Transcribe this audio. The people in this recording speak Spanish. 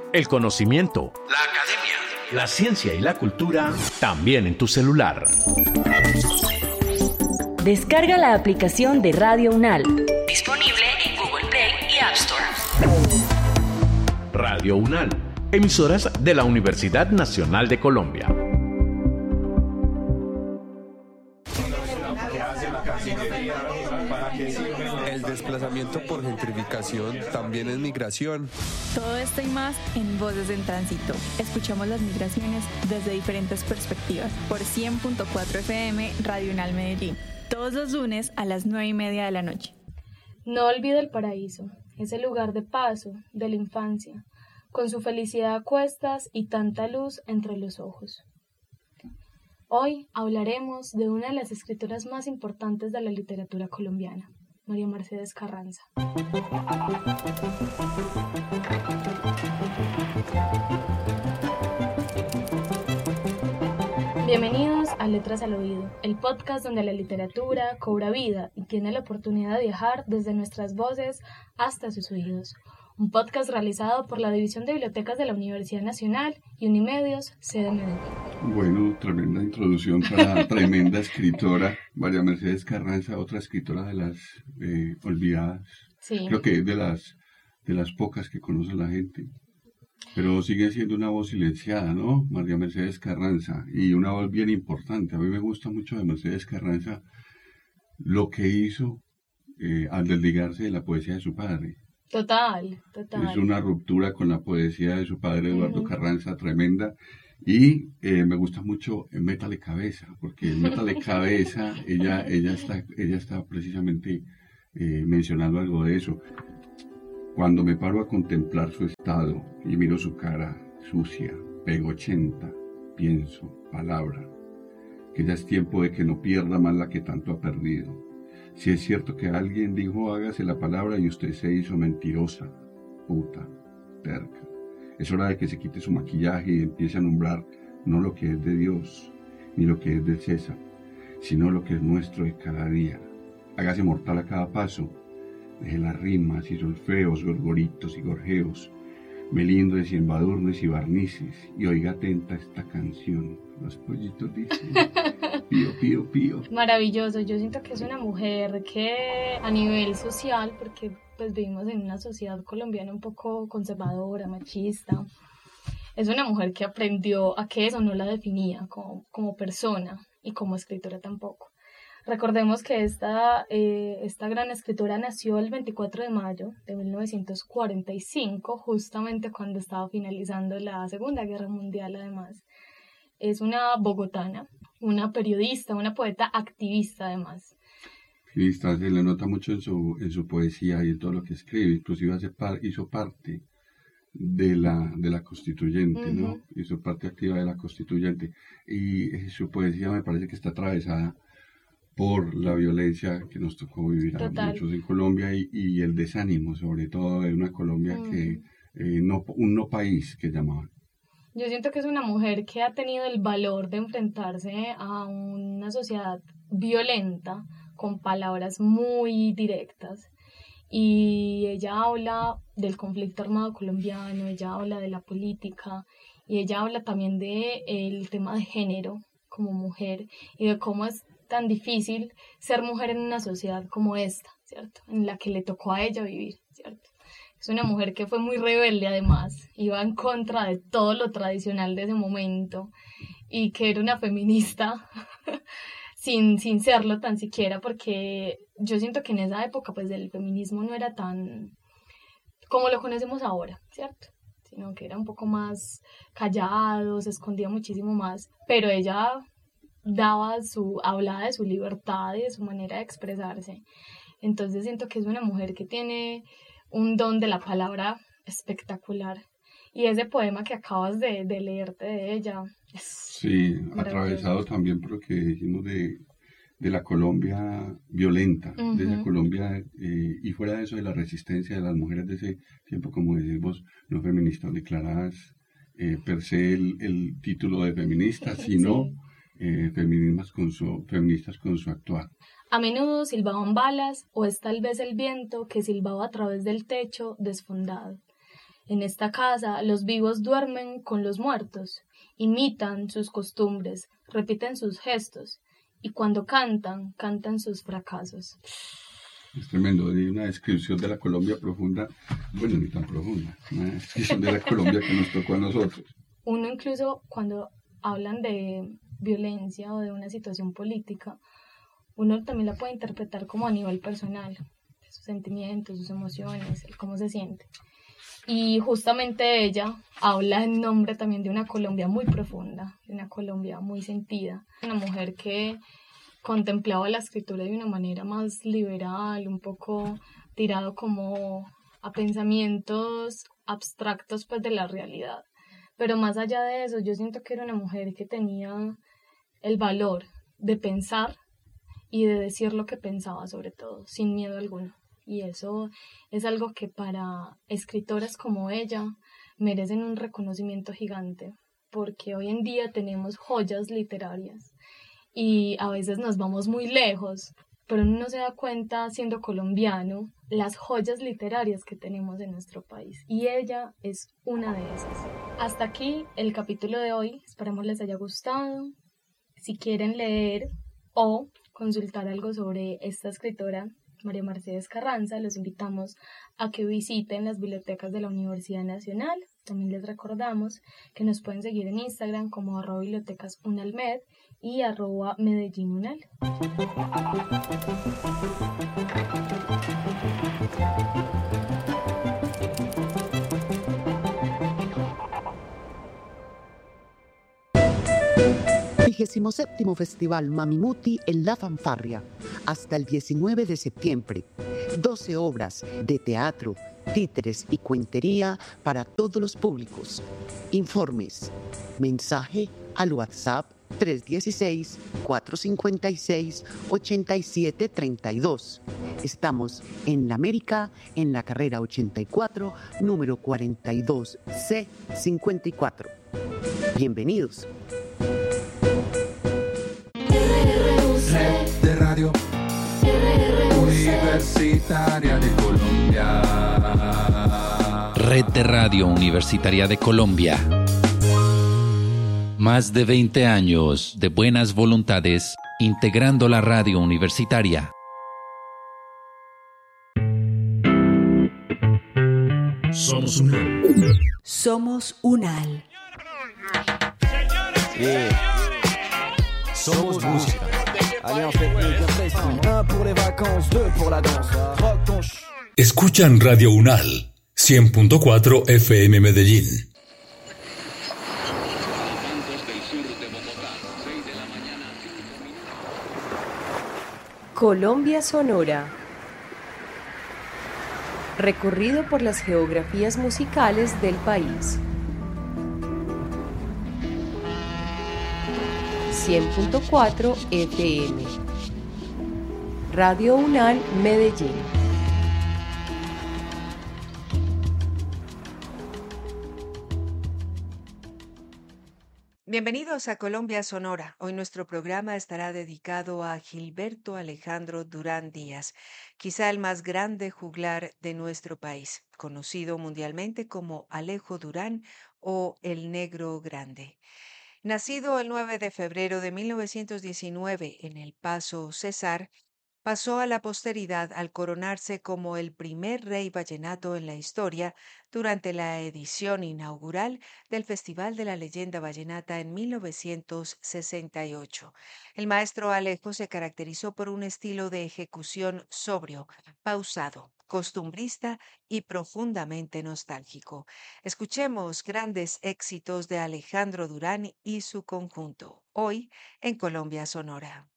el conocimiento, la academia, la ciencia y la cultura, también en tu celular. Descarga la aplicación de Radio UNAL. Disponible en Google Play y App Store. Radio UNAL, emisoras de la Universidad Nacional de Colombia. El desplazamiento por gentrificación también es migración. Todo esto y más en Voces en Tránsito. Escuchamos las migraciones desde diferentes perspectivas por 100.4 FM Radio UNAL Medellín. Todos los lunes a las 9:30 de la noche. No olvide el paraíso, ese lugar de paso, de la infancia, con su felicidad a cuestas y tanta luz entre los ojos. Hoy hablaremos de una de las escritoras más importantes de la literatura colombiana, María Mercedes Carranza. Bienvenidos a Letras al Oído, el podcast donde la literatura cobra vida y tiene la oportunidad de viajar desde nuestras voces hasta sus oídos. Un podcast realizado por la División de Bibliotecas de la Universidad Nacional y Unimedios, sede Medellín. Bueno, tremenda introducción para tremenda escritora, María Mercedes Carranza, otra escritora de las olvidadas. Sí. Creo que es de las pocas que conoce la gente. Pero sigue siendo una voz silenciada, ¿no? María Mercedes Carranza, y una voz bien importante. A mí me gusta mucho de Mercedes Carranza lo que hizo al desligarse de la poesía de su padre. Total. Es una ruptura con la poesía de su padre, Eduardo Carranza, tremenda. Y me gusta mucho Métale Cabeza, porque en Métale Cabeza ella está precisamente mencionando algo de eso. Cuando me paro a contemplar su estado y miro su cara sucia, pego 80, pienso, palabra, que ya es tiempo de que no pierda más la que tanto ha perdido. Si es cierto que alguien dijo hágase la palabra y usted se hizo mentirosa, puta, terca. Es hora de que se quite su maquillaje y empiece a nombrar no lo que es de Dios, ni lo que es del César, sino lo que es nuestro de cada día. Hágase mortal a cada paso. Deje las rimas y solfeos, gorgoritos y gorjeos, melindres y embadurnes y barnices, y oiga atenta esta canción. Los pollitos dicen, pío, pío, pío. Maravilloso. Yo siento que es una mujer que a nivel social, porque pues vivimos en una sociedad colombiana un poco conservadora, machista, es una mujer que aprendió a que eso no la definía como persona y como escritora tampoco. Recordemos que esta gran escritora nació el 24 de mayo de 1945, justamente cuando estaba finalizando la Segunda Guerra Mundial, además. Es una bogotana, una periodista, una poeta activista, además. Sí, se le nota mucho en su poesía y en todo lo que escribe. Inclusive hizo parte de la constituyente, ¿no? Hizo parte activa de la constituyente. Y su poesía me parece que está atravesada por la violencia que nos tocó vivir a muchos en Colombia y el desánimo, sobre todo de una Colombia que un no país que llamaban. Yo siento que es una mujer que ha tenido el valor de enfrentarse a una sociedad violenta con palabras muy directas. Y ella habla del conflicto armado colombiano, ella habla de la política y ella habla también del tema de género como mujer y de cómo es tan difícil ser mujer en una sociedad como esta, ¿cierto? En la que le tocó a ella vivir, ¿cierto? Es una mujer que fue muy rebelde además, iba en contra de todo lo tradicional de ese momento y que era una feminista sin serlo tan siquiera, porque yo siento que en esa época pues el feminismo no era tan como lo conocemos ahora, ¿cierto? Sino que era un poco más callado, se escondía muchísimo más, pero ella hablaba de su libertad y de su manera de expresarse. Entonces siento que es una mujer que tiene un don de la palabra espectacular. Y ese poema que acabas de leerte de ella es sí, atravesado también por lo que dijimos de la Colombia violenta, de esa Colombia, y fuera de eso de la resistencia de las mujeres de ese tiempo, como decimos, no feministas declaradas per se el título de feministas, sino feministas con su actuar. A menudo silbaban balas, o es tal vez el viento que silbaba a través del techo desfondado. En esta casa los vivos duermen con los muertos, imitan sus costumbres, repiten sus gestos, y cuando cantan, cantan sus fracasos. Es tremendo, hay una descripción de la Colombia profunda, bueno, ni tan profunda, una descripción de la Colombia que nos tocó a nosotros. Uno incluso cuando hablan de violencia o de una situación política, uno también la puede interpretar como a nivel personal, sus sentimientos, sus emociones, el cómo se siente. Y justamente ella habla en nombre también de una Colombia muy profunda, de una Colombia muy sentida, una mujer que contemplaba la escritura de una manera más liberal, un poco tirado como a pensamientos abstractos pues de la realidad. Pero más allá de eso, yo siento que era una mujer que tenía el valor de pensar y de decir lo que pensaba sobre todo, sin miedo alguno. Y eso es algo que para escritoras como ella merecen un reconocimiento gigante, porque hoy en día tenemos joyas literarias y a veces nos vamos muy lejos, pero uno no se da cuenta, siendo colombiano, las joyas literarias que tenemos en nuestro país. Y ella es una de esas. Hasta aquí el capítulo de hoy. Esperamos les haya gustado. Si quieren leer o consultar algo sobre esta escritora, María Mercedes Carranza, los invitamos a que visiten las bibliotecas de la Universidad Nacional. También les recordamos que nos pueden seguir en Instagram como @bibliotecas_unalmed y @medellínunal. Séptimo Festival Mamimuti en La Fanfarria, hasta el 19 de septiembre. 12 obras de teatro, títeres y cuentería para todos los públicos. Informes. Mensaje al WhatsApp 316-456-8732. Estamos en La América, en la carrera 84, número 42C54. Bienvenidos. Red de Radio Universitaria de Colombia. Red de Radio Universitaria de Colombia. Más de 20 años de buenas voluntades integrando la radio universitaria. Somos UNAL. Somos UNAL. Somos música. Escuchan Radio UNAL 100.4 FM Medellín. Colombia Sonora. Recorrido por las geografías musicales del país. 100.4 FM. Radio UNAL Medellín. Bienvenidos a Colombia Sonora. Hoy nuestro programa estará dedicado a Gilberto Alejandro Durán Díaz, quizá el más grande juglar de nuestro país, conocido mundialmente como Alejo Durán o el Negro Grande. Nacido el 9 de febrero de 1919 en El Paso, Cesar, pasó a la posteridad al coronarse como el primer rey vallenato en la historia durante la edición inaugural del Festival de la Leyenda Vallenata en 1968. El maestro Alejo se caracterizó por un estilo de ejecución sobrio, pausado, costumbrista y profundamente nostálgico. Escuchemos grandes éxitos de Alejandro Durán y su conjunto, hoy en Colombia Sonora.